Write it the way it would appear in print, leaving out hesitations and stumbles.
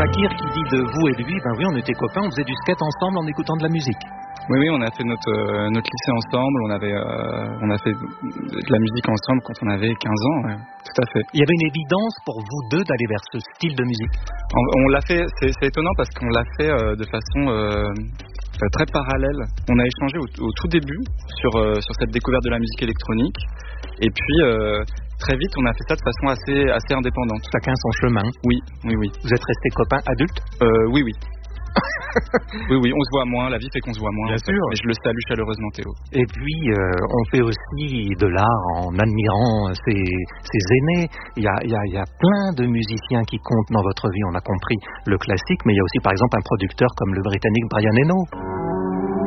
Fakir qui dit de vous et lui, ben oui, on était copains, on faisait du skate ensemble en écoutant de la musique. Oui, on a fait notre lycée ensemble, on a fait de la musique ensemble quand on avait 15 ans, ouais, tout à fait. Il y avait une évidence pour vous deux d'aller vers ce style de musique. On l'a fait, c'est étonnant parce qu'on l'a fait de façon très parallèle. On a échangé au tout début sur cette découverte de la musique électronique et puis très vite on a fait ça de façon assez indépendante. Chacun son chemin. Oui. Vous êtes restés copains adultes? Oui. Oui, on se voit moins, la vie fait qu'on se voit moins. Bien sûr. Mais je le salue chaleureusement, Théo. Et puis, on fait aussi de l'art en admirant ses aînés. Il y a plein de musiciens qui comptent dans votre vie. On a compris le classique, mais il y a aussi, par exemple, un producteur comme le Britannique Brian Eno.